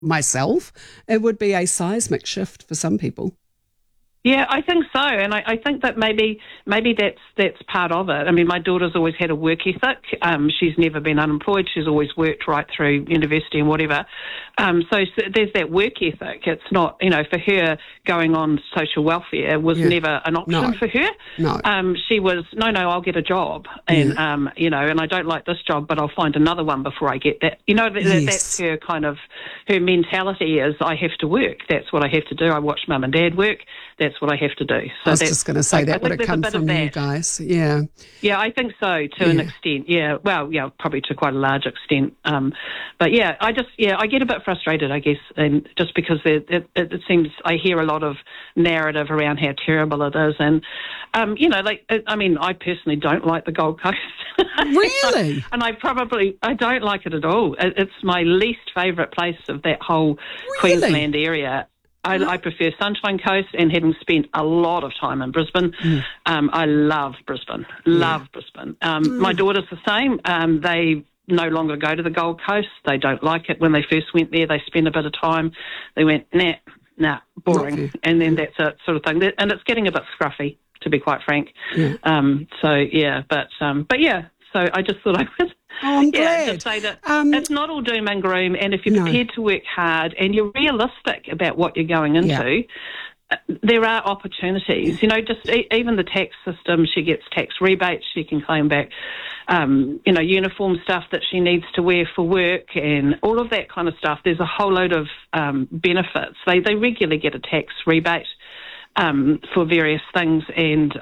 myself, it would be a seismic shift for some people. Yeah, I think so, and I think that maybe that's part of it. I mean, my daughter's always had a work ethic. She's never been unemployed. She's always worked right through university and whatever. So there's that work ethic. It's not, for her, going on social welfare was never an option for her. No. She was, no, I'll get a job, and and I don't like this job, but I'll find another one before I get that. That's her kind of, her mentality is, I have to work. That's what I have to do. I watch mum and dad work. That's what I have to do. So I was just going to say, that would have come from you guys. Yeah. Yeah, I think so, to an extent. Yeah, well, probably to quite a large extent. But yeah, I get a bit frustrated, I guess, and just because it seems I hear a lot of narrative around how terrible it is. And, I personally don't like the Gold Coast. Really? And I don't like it at all. It's my least favourite place of that whole Queensland area. I prefer Sunshine Coast, and having spent a lot of time in Brisbane, I love Brisbane. Brisbane. My daughter's the same. They no longer go to the Gold Coast. They don't like it. When they first went there, they spent a bit of time. They went, nah, boring. And then that's it, sort of thing. And it's getting a bit scruffy, to be quite frank. Yeah. So I just thought I would... Oh, I'm glad. Just say that it's not all doom and gloom, and if you're prepared to work hard and you're realistic about what you're going into, there are opportunities. Just even the tax system, she gets tax rebates, she can claim back, uniform stuff that she needs to wear for work and all of that kind of stuff. There's a whole load of benefits. They regularly get a tax rebate for various things, and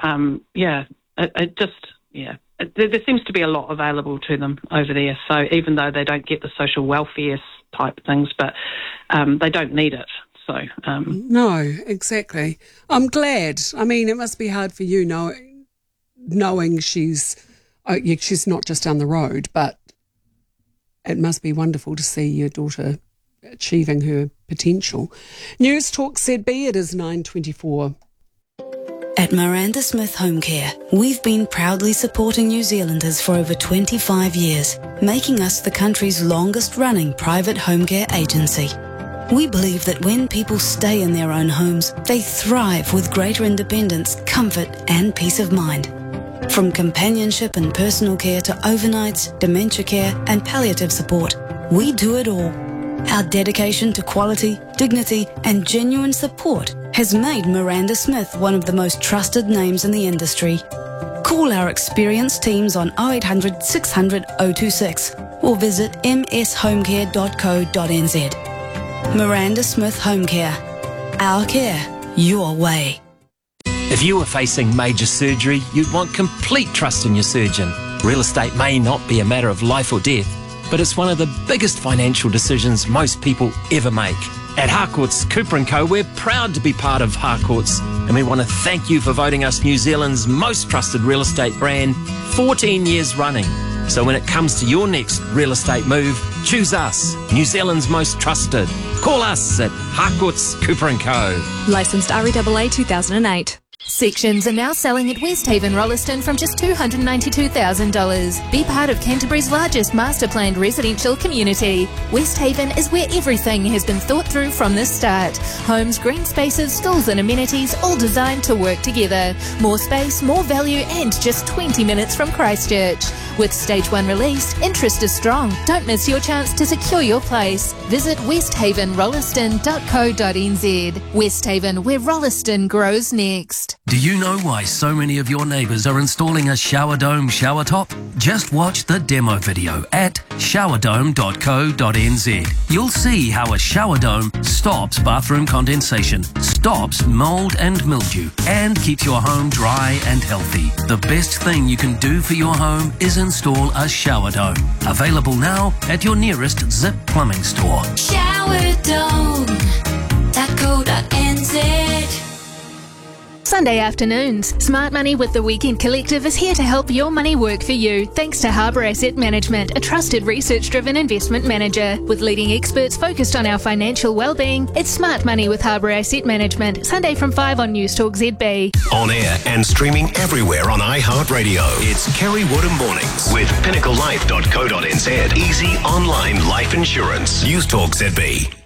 there seems to be a lot available to them over there. So even though they don't get the social welfare type things, but they don't need it. So no, exactly. I'm glad. I mean, it must be hard for you knowing she's not just down the road, but it must be wonderful to see your daughter achieving her potential. News Talk ZB, it is 9:24. At Miranda Smith Home Care, we've been proudly supporting New Zealanders for over 25 years, making us the country's longest-running private home care agency. We believe that when people stay in their own homes, they thrive with greater independence, comfort and peace of mind. From companionship and personal care to overnights, dementia care and palliative support, we do it all. Our dedication to quality, dignity and genuine support has made Miranda Smith one of the most trusted names in the industry. Call our experienced teams on 0800 600 026 or visit mshomecare.co.nz. Miranda Smith Home Care. Our care, your way. If you were facing major surgery, you'd want complete trust in your surgeon. Real estate may not be a matter of life or death, but it's one of the biggest financial decisions most people ever make. At Harcourts Cooper & Co, we're proud to be part of Harcourts, and we want to thank you for voting us New Zealand's most trusted real estate brand 14 years running. So when it comes to your next real estate move, choose us, New Zealand's most trusted. Call us at Harcourts Cooper & Co. Licensed REAA 2008. Sections are now selling at Westhaven Rolleston from just $292,000. Be part of Canterbury's largest master-planned residential community. Westhaven is where everything has been thought through from the start. Homes, green spaces, schools and amenities, all designed to work together. More space, more value and just 20 minutes from Christchurch. With Stage 1 released, interest is strong. Don't miss your chance to secure your place. Visit westhavenrolleston.co.nz. Westhaven, where Rolleston grows next. Do you know why so many of your neighbours are installing a shower dome shower top? Just watch the demo video at showerdome.co.nz. You'll see how a shower dome stops bathroom condensation, stops mould and mildew, and keeps your home dry and healthy. The best thing you can do for your home is install a shower dome. Available now at your nearest Zip Plumbing store. Showerdome.co.nz. Sunday afternoons. Smart Money with the Weekend Collective is here to help your money work for you, thanks to Harbour Asset Management, a trusted research-driven investment manager. With leading experts focused on our financial well-being, it's Smart Money with Harbour Asset Management, Sunday from 5 on News Talk ZB. On air and streaming everywhere on iHeartRadio. It's Kerry Woodham Mornings with pinnaclelife.co.nz. Easy online life insurance. News Talk ZB.